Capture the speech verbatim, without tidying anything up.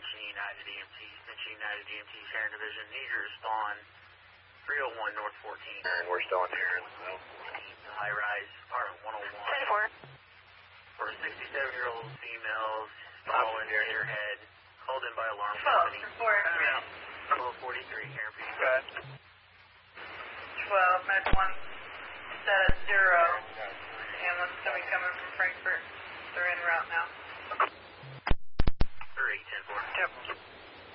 Attention United E M T. Attention United E M T, Sharon Division. Need your respond. three oh one North fourteen. And we're still in here as well. High rise, apartment one oh one. ten four. For a sixty-seven-year-old female, fallen near your head, called in by alarm twelve, company. four. twelve forty-three, Karen P. Good. twelve, med one, set at zero. Ambulance coming, coming from Frankfurt. They're en route now.